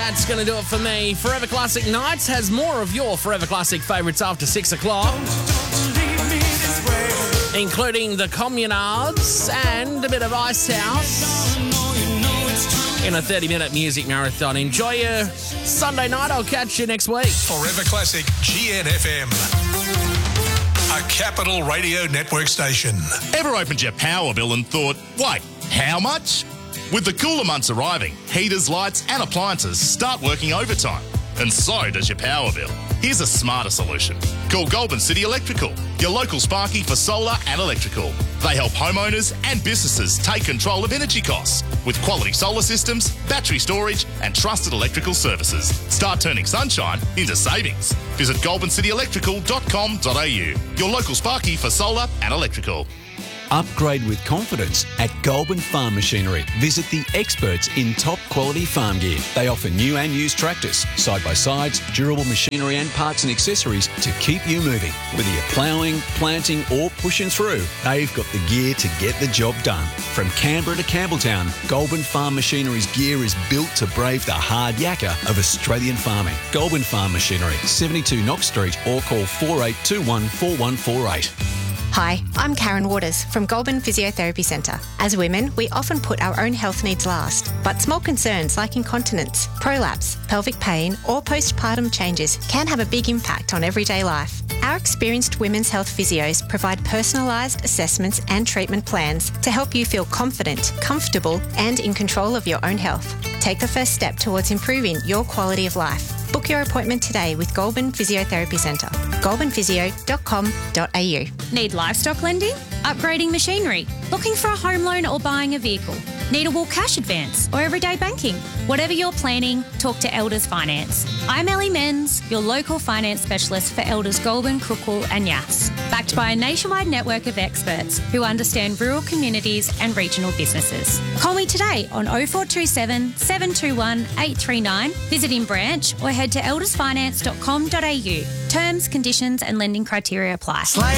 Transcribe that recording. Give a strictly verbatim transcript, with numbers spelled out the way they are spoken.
that's going to do it for me. Forever Classic Nights has more of your Forever Classic favourites after six o'clock, including the Communards and a bit of Icehouse in a thirty-minute music marathon. Enjoy your Sunday night. I'll catch you next week. Forever Classic G N F M. A Capital Radio Network station. Ever opened your power bill and thought, wait, how much? With the cooler months arriving, heaters, lights and appliances start working overtime. And so does your power bill. Here's a smarter solution. Call Goulburn City Electrical, your local Sparky for solar and electrical. They help homeowners and businesses take control of energy costs with quality solar systems, battery storage and trusted electrical services. Start turning sunshine into savings. Visit goulburn city electrical dot com dot a u, your local Sparky for solar and electrical. Upgrade with confidence at Goulburn Farm Machinery. Visit the experts in top quality farm gear. They offer new and used tractors, side-by-sides, durable machinery and parts and accessories to keep you moving. Whether you're ploughing, planting or pushing through, they've got the gear to get the job done. From Canberra to Campbelltown, Goulburn Farm Machinery's gear is built to brave the hard yakka of Australian farming. Goulburn Farm Machinery, seventy-two Knox Street, or call four eight two one, four one four eight. Hi, I'm Karen Waters from Goulburn Physiotherapy Centre. As women, we often put our own health needs last, but small concerns like incontinence, prolapse, pelvic pain or postpartum changes can have a big impact on everyday life. Our experienced women's health physios provide personalised assessments and treatment plans to help you feel confident, comfortable and in control of your own health. Take the first step towards improving your quality of life. Book your appointment today with Goulburn Physiotherapy Centre. goulburn physio dot com dot a u. Need livestock lending? Upgrading machinery? Looking for a home loan or buying a vehicle? Need a Wool cash advance or everyday banking? Whatever you're planning, talk to Elders Finance. I'm Ellie Menz, your local finance specialist for Elders Goulburn, Crookwell and Yass. Backed by a nationwide network of experts who understand rural communities and regional businesses. Call me today on oh four two seven, seven two one, eight three nine. Visit in branch or head to elders finance dot com dot a u. Terms, conditions and lending criteria apply.